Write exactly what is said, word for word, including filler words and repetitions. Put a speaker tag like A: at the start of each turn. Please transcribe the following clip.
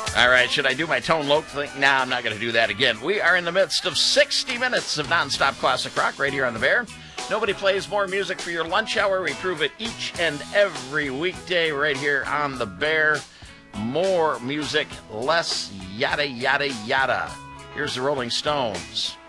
A: All right, should I do my Tone Loc thing? Nah, I'm not going to do that again. We are in the midst of sixty minutes of nonstop classic rock right here on The Bear. Nobody plays more music for your lunch hour. We prove it each and every weekday right here on The Bear. More music, less yada, yada, yada. Here's the Rolling Stones.